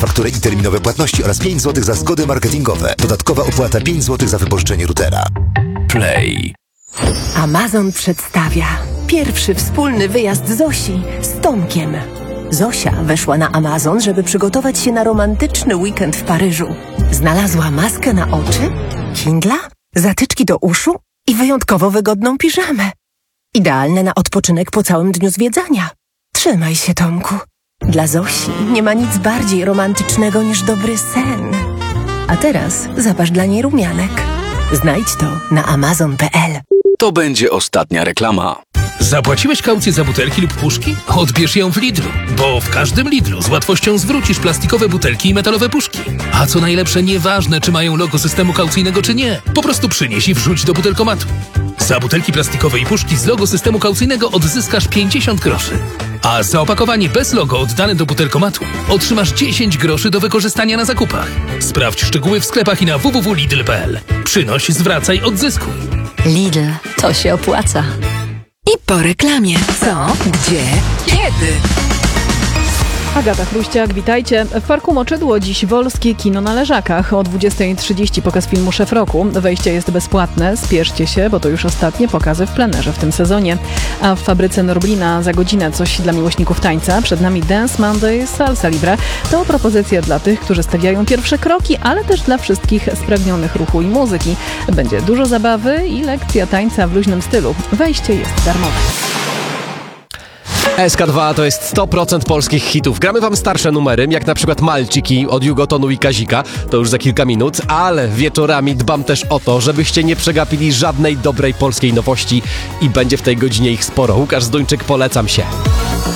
faktury i terminowe płatności oraz 5 zł za zgody marketingowe. Dodatkowa opłata 5 zł za wypożyczenie routera. Play. Amazon przedstawia pierwszy wspólny wyjazd Zosi z Tomkiem. Zosia weszła na Amazon, żeby przygotować się na romantyczny weekend w Paryżu. Znalazła maskę na oczy, Kindla, zatyczki do uszu i wyjątkowo wygodną piżamę. Idealne na odpoczynek po całym dniu zwiedzania. Trzymaj się, Tomku. Dla Zosi nie ma nic bardziej romantycznego niż dobry sen. A teraz zapasz dla niej rumianek. Znajdź to na amazon.pl. To będzie ostatnia reklama. Zapłaciłeś kaucję za butelki lub puszki? Odbierz ją w Lidlu, bo w każdym Lidlu z łatwością zwrócisz plastikowe butelki i metalowe puszki. A co najlepsze, nieważne czy mają logo systemu kaucyjnego czy nie, po prostu przynieś i wrzuć do butelkomatu. Za butelki plastikowe i puszki z logo systemu kaucyjnego odzyskasz 50 groszy. A za opakowanie bez logo oddane do butelkomatu otrzymasz 10 groszy do wykorzystania na zakupach. Sprawdź szczegóły w sklepach i na www.lidl.pl. Przynoś, zwracaj, odzyskuj. Lidl, to się opłaca. I po reklamie. Co? Gdzie? Kiedy? Agata Chruściak, witajcie. W Parku Moczydło dziś Wolskie Kino na Leżakach. O 20:30 pokaz filmu Szef Roku. Wejście jest bezpłatne. Spieszcie się, bo to już ostatnie pokazy w plenerze w tym sezonie. A w Fabryce Norblina za godzinę coś dla miłośników tańca. Przed nami Dance Monday, Salsa Libre. To propozycja dla tych, którzy stawiają pierwsze kroki, ale też dla wszystkich spragnionych ruchu i muzyki. Będzie dużo zabawy i lekcja tańca w luźnym stylu. Wejście jest darmowe. SK2 to jest 100% polskich hitów. Gramy wam starsze numery, jak na przykład Malciki od Jugotonu i Kazika, to już za kilka minut, ale wieczorami dbam też o to, żebyście nie przegapili żadnej dobrej polskiej nowości i będzie w tej godzinie ich sporo. Łukasz Zduńczyk, polecam się.